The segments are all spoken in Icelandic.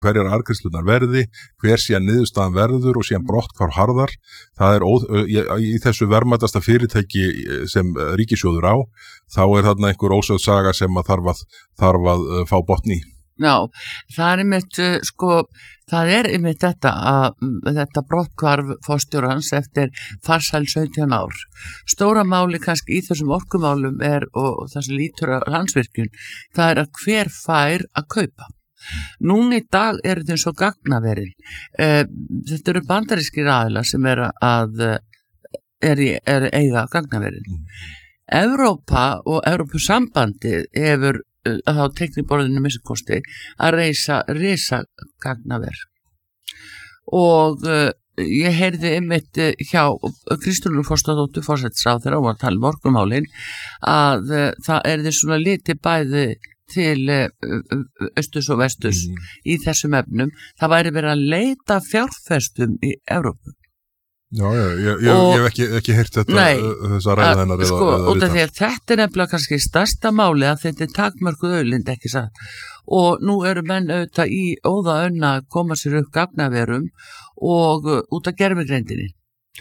hverjar arðgreiðslurnar verði, hver síðan niðurstaðan verður og síðan brotthvarf harðar. Það í þessu verðmætasta fyrirtæki sem ríkissjóður á, þá þarna einhver ósögð saga sem að þarf að fá botn í. Já, það einmitt þetta brotthvarf forstjórans eftir farsæl 17 ár. Stóra máli kannski í þessum orkumálum og það sem lítur að Landsvirkjun, það að hver fær að kaupa. Núna í dag þetta eins og gagnaverin. Þetta eru bandarískir aðilar sem eiga gagnaverin. Evrópa og Evrópusambandið hefur þá tekniborðinu minnstakosti að reisa gagnaver og ég heyrði einmitt hjá Kristrúnu Frostadóttur forsætisráðherra og að tala orkumálin að það svona litið bæði til austurs og vesturs í þessum efnum. Það væri verið að leita fjárfestum í Evrópu. Já, ég hef ekki heyrt þetta þessa ræða hennar út af því að þetta nefnilega kannski stærsta máli að þetta takmörkuð auðlind ekki satt og nú eru menn auðvitað í óða önna að koma sér upp gagnaverum og út af gervigreindinni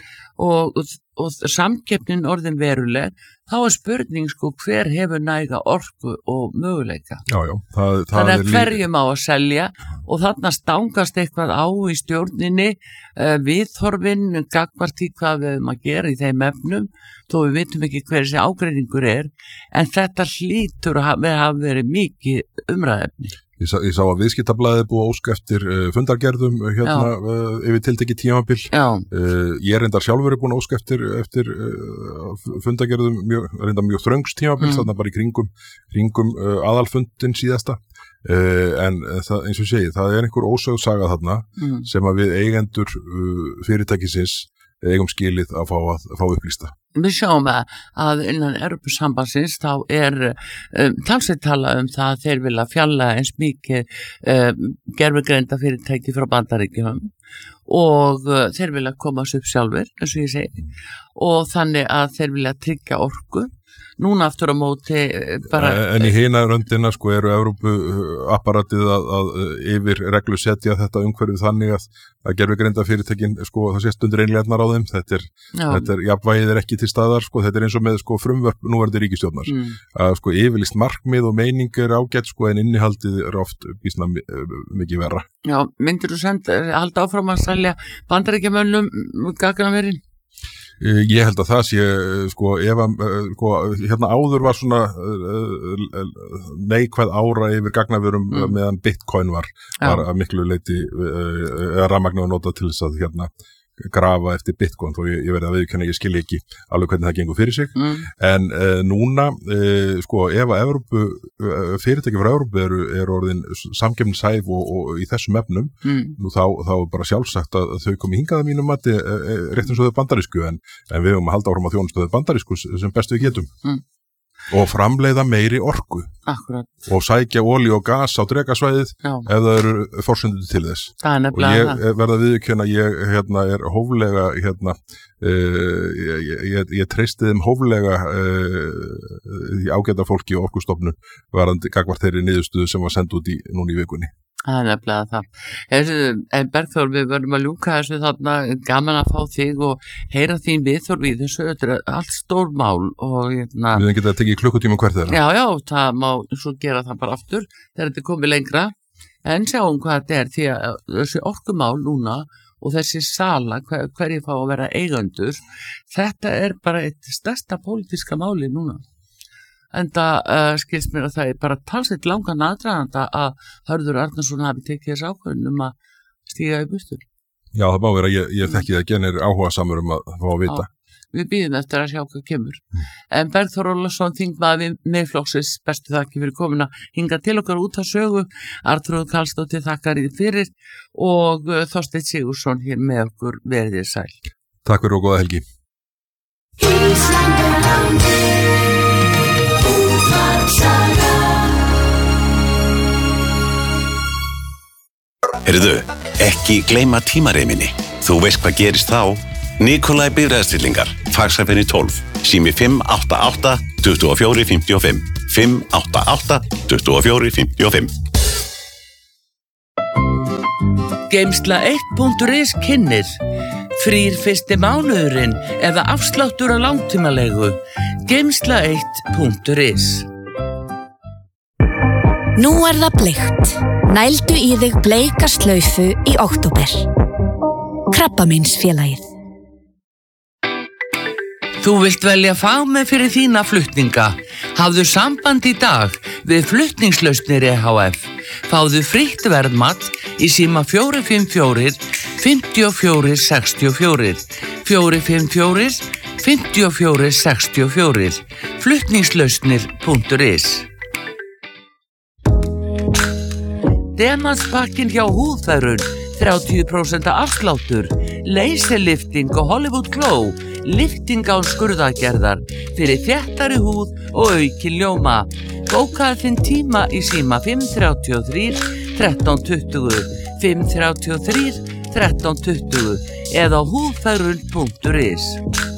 og samkeppnin orðin veruleg, þá spurning hver hefur næga orku og möguleika. Já, þannig að hverjum á að selja og þarna stangast eitthvað á í stjórninni viðhorfin, gagnvart í hvað við höfum að gera í þeim efnum, þó við vitum ekki hver þessi ágreiningur en þetta hlýtur að hafa verið mikið umræðefni. Ég sá að Viðskiptablaðið búið að óska eftir fundargerðum yfir tiltekið tímabil. Ég reyndar sjálfur búin að óska eftir fundargerðum mjög þröngs tímabil, þarna bara í kringum aðalfundin síðasta. En það, eins og segi, það einhver ósögð saga þarna sem að við eigendur fyrirtækisins eigum skilið að fá upplýsta. Við sjáum að innan Evrópusambandsins þá talsveit tala það að þeir vilja fjalla eins mikið gervigreinda fyrirtæki frá Bandaríkjunum og þeir vilja komast upp sjálfur, eins og ég segi, og þannig að þeir vilja tryggja orku. Núna aftur á móti En í hina röndina eru Evrópuapparatið að yfir reglu setja þetta umhverfið þannig að gervigreinda fyrirtækin það sést undir einlétnar á þeim. Þetta jafnvægið ekki til staðar, þetta eins og með frumvörp núverandi ríkisstjórnar. Að yfirlýst markmið og meining ágætt en innihaldið oft býsna mikið verra. Já, myndir þú halda áfram að selja Bandaríkjamönnum gagnaverin? Ég held að það sé, hérna áður var svona neikvæð ára yfir gagnaverum meðan Bitcoin var að miklu leyti rafmagn og nota til þess að hérna grafa eftir Bitcoin, þó ég verði að viðurkenna ég skil ekki alveg hvernig það gengur fyrir sig. En núna, ef að fyrirtæki frá Evrópu eru orðin samkeppnishæf og í þessum efnum, nú þá bara sjálfsagt að þau komi hingað að mínum mati rétt eins og þau bandarísku, en við höfum að halda áfram á þjónustu bandarísku sem best við getum. Og framleiða meiri orku. Akkurat. Og sækja olíu og gas á Drekasvæðið ef það eru forsendur til þess. Það nefnilega og ég verða að viðurkenna ég er hóflega ég treysti þeim hóflega í ágæta fólki og Orkustofnun varðandi gagnvart þeirri niðurstöðu sem var send út núna í vikunni. Það nefnilega það. En Bergþór, við verðum að ljúka þessu þarna, gaman að fá þig og heyra þín viðhorf í þessu, þetta er allt stór mál og Við getum að tekið klukkutíma hvert þeirra. Já, það má svo gera það bara aftur þegar þetta er komið lengra, en sjáum hvað þetta því að þessi orkumál núna og þessi sala, hverju fá að vera eigendur, þetta bara eitt stærsta pólitíska máli núna. Enda skilst mér að það bara talsveit langan aðdraganda að Hörður Arnarsson hafi tekið þess ákvörðun að stíga í burtu. Já, það má vera, ég þekki það genir áhuga samur að fá að vita. Við bíðum eftir að sjá hvað kemur. En Bergþór Ólason, þingmaður Miðflokksins, bestu þakki fyrir komuna hingað til okkar út á sögu. Arnþrúður Karlsdóttir þakkar í fyrir og Þorsteinn Sigurðsson hér með okkur, verið þér sæl. Takk fyrir og góða helgi. Heyrðu, ekki gleyma tímareiminni. Þú veist hvað gerist þá. Nikolai bifreiðastillingar, Faxafenni 12, sími 588 24 55, 588 24 55. Geimsla1.is kynnir frýr fyrsti mánuðurinn eða afsláttur á langtímalegu. Geimsla1.is. Nú það bleikt. Nældu í þig bleika slaufu í október. Krabbameinsfélagið. Þú vilt velja fagmenn fyrir þína flutninga. Hafðu samband í dag við Flutningslausnir EHF. Fáðu frítt verðmat í síma 454 54 64 454 54 64 Flutningslausnir.is. Demanspakkinn hjá Húðfærun, 30% afsláttur, laserlifting og Hollywood Glow, lifting án skurðagerðar fyrir þéttari húð og aukin ljóma. Bókaðu þinn tíma í síma 533 1320 533 1320 eða á húðfærun.is.